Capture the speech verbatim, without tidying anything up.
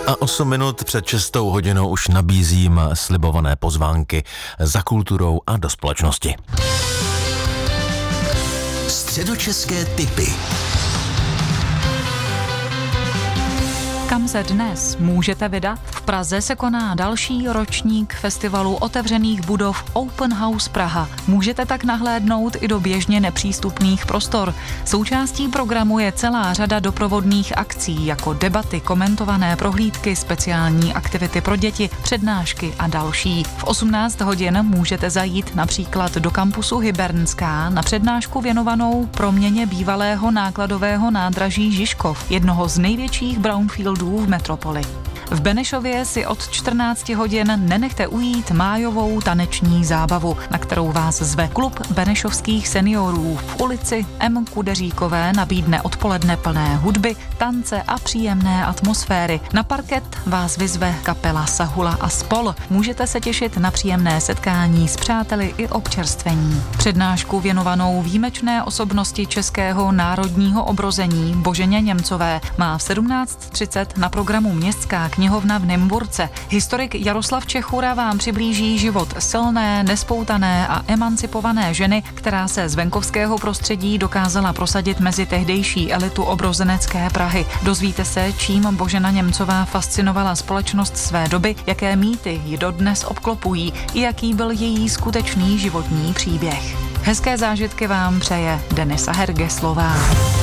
A osm minut před šestou hodinou už nabízím slibované pozvánky za kulturou a do společnosti. Středočeské tipy. Kam se dnes můžete vydat? V Praze se koná další ročník festivalu otevřených budov Open House Praha. Můžete tak nahlédnout i do běžně nepřístupných prostor. Součástí programu je celá řada doprovodných akcí, jako debaty, komentované prohlídky, speciální aktivity pro děti, přednášky a další. V osmnáct hodin můžete zajít například do kampusu Hybernská na přednášku věnovanou proměně bývalého nákladového nádraží Žižkov, jednoho z největších brownfieldů v metropoli. V Benešově si od čtrnácti hodin nenechte ujít májovou taneční zábavu, na kterou vás zve klub benešovských seniorů. V ulici M. Kudeříkové nabídne odpoledne plné hudby, tance a příjemné atmosféry. Na parket vás vyzve kapela Sahula a spol. Můžete se těšit na příjemné setkání s přáteli i občerstvení. Přednášku věnovanou výjimečné osobnosti českého národního obrození Boženě Němcové má v sedmnáct třicet na programu Městská knihovna v Nymburce. Historik Jaroslav Čechura vám přiblíží život silné, nespoutané a emancipované ženy, která se z venkovského prostředí dokázala prosadit mezi tehdejší elitu obrozenecké Prahy. Dozvíte se, čím Božena Němcová fascinovala společnost své doby, jaké mýty ji dodnes obklopují i jaký byl její skutečný životní příběh. Hezké zážitky vám přeje Denisa Hergeslová.